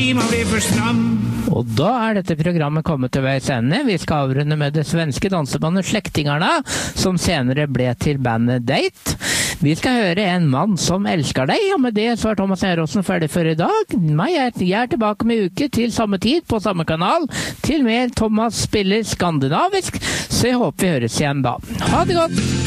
Og da dette programmet kommet til veis ende. Vi skal avrunde med det svenske dansebandet Slektingarna, som senere ble til bandet Date. Vi skal høre En mann som elsker deg, og med det så Thomas Eråsen ferdig for i dag. Jeg tilbake med uke til samme tid på samme kanal, til mer Thomas spiller skandinavisk, så jeg håper vi høres igjen da. Ha det godt!